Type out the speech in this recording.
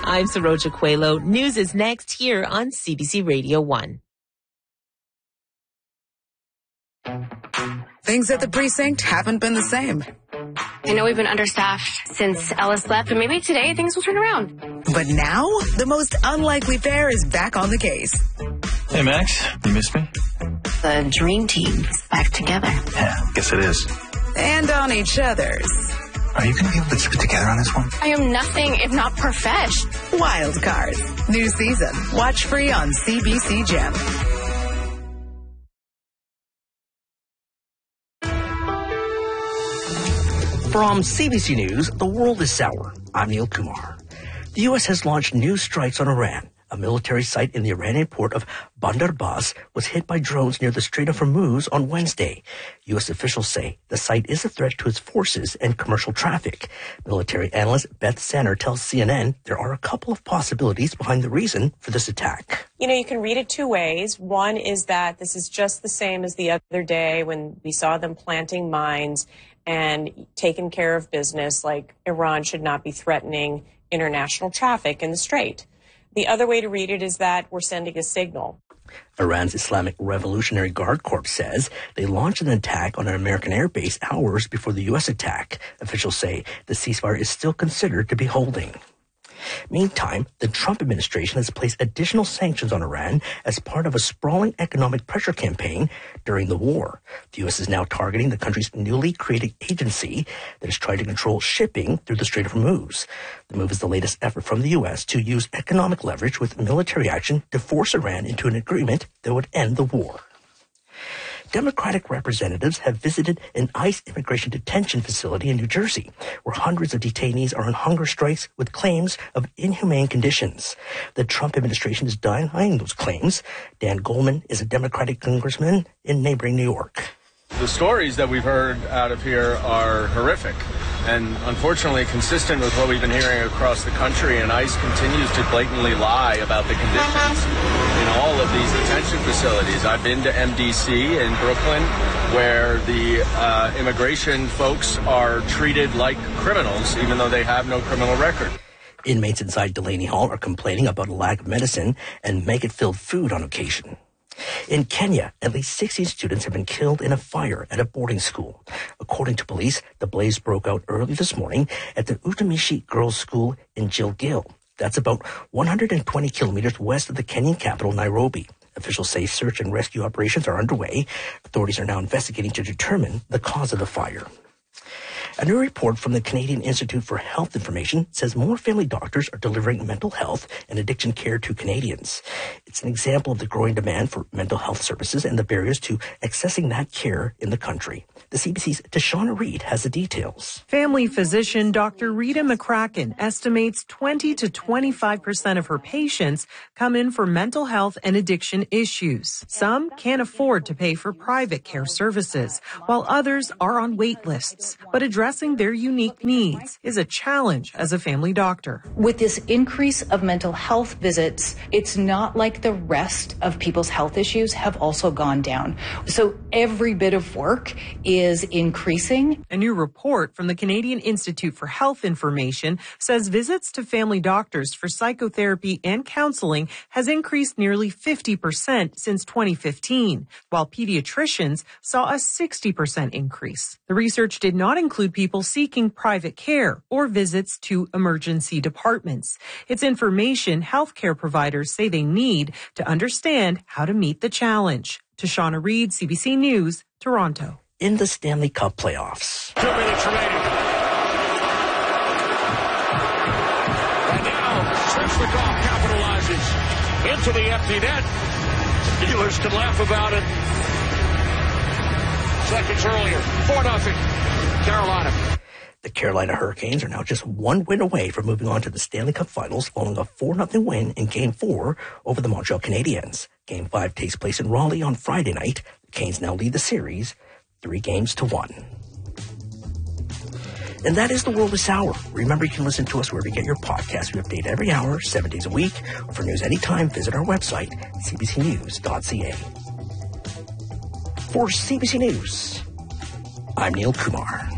I'm Saroja Coelho. News is next here on CBC Radio 1. Things at the precinct haven't been the same. I know we've been understaffed since Ellis left, but maybe today things will turn around. But now, the most unlikely pair is back on the case. Hey, Max, you missed me? The dream team is back together. Yeah, guess it is. And on each other's. Are you going to be able to keep it together on this one? I am nothing if not profesh. Wild Cards. New season. Watch free on CBC Gem. From CBC News, the world is sour. I'm Neil Kumar. The U.S. has launched new strikes on Iran. A military site in the Iranian port of Bandar Abbas was hit by drones near the Strait of Hormuz on Wednesday. U.S. officials say the site is a threat to its forces and commercial traffic. Military analyst Beth Sanner tells CNN there are a couple of possibilities behind the reason for this attack. You can read it two ways. One is that this is just the same as the other day when we saw them planting mines and taking care of business, like Iran should not be threatening international traffic in the Strait. The other way to read it is that we're sending a signal. Iran's Islamic Revolutionary Guard Corps says they launched an attack on an American airbase hours before the U.S. attack. Officials say the ceasefire is still considered to be holding. Meantime, the Trump administration has placed additional sanctions on Iran as part of a sprawling economic pressure campaign during the war. The U.S. is now targeting the country's newly created agency that is trying to control shipping through the Strait of Hormuz. The move is the latest effort from the U.S. to use economic leverage with military action to force Iran into an agreement that would end the war. Democratic representatives have visited an ICE immigration detention facility in New Jersey, where hundreds of detainees are on hunger strikes with claims of inhumane conditions. The Trump administration is denying those claims. Dan Goldman is a Democratic congressman in neighboring New York. The stories that we've heard out of here are horrific and unfortunately consistent with what we've been hearing across the country, and ICE continues to blatantly lie about the conditions in all of these detention facilities. I've been to MDC in Brooklyn, where the immigration folks are treated like criminals, even though they have no criminal record. Inmates inside Delaney Hall are complaining about a lack of medicine and maggot-filled food on occasion. In Kenya, at least 16 students have been killed in a fire at a boarding school. According to police, the blaze broke out early this morning at the Utamishi Girls' School in Gilgil. That's about 120 kilometers west of the Kenyan capital, Nairobi. Officials say search and rescue operations are underway. Authorities are now investigating to determine the cause of the fire. A new report from the Canadian Institute for Health Information says more family doctors are delivering mental health and addiction care to Canadians. It's an example of the growing demand for mental health services and the barriers to accessing that care in the country. The CBC's Tashana Reid has the details. Family physician Dr. Rita McCracken estimates 20 to 25% of her patients come in for mental health and addiction issues. Some can't afford to pay for private care services, while others are on wait lists. But addressing their unique needs is a challenge as a family doctor. With this increase of mental health visits, it's not like the rest of people's health issues have also gone down. So every bit of work is increasing. A new report from the Canadian Institute for Health Information says visits to family doctors for psychotherapy and counseling has increased nearly 50% since 2015, while pediatricians saw a 60% increase. The research did not include people seeking private care or visits to emergency departments. It's information healthcare providers say they need to understand how to meet the challenge. Tashana Reid, CBC News, Toronto. In the Stanley Cup playoffs. 2 minutes remaining. And now, Svechnikov capitalizes into the empty net. Steelers can laugh about it. Seconds earlier, 4-0, Carolina. The Carolina Hurricanes are now just one win away from moving on to the Stanley Cup Finals following a 4-0 win in Game 4 over the Montreal Canadiens. Game 5 takes place in Raleigh on Friday night. The Canes now lead the series 3-1. And that is The World is Sour. Remember, you can listen to us wherever you get your podcasts. We update every hour, 7 days a week. For news anytime, visit our website, cbcnews.ca. For CBC News, I'm Neil Kumar.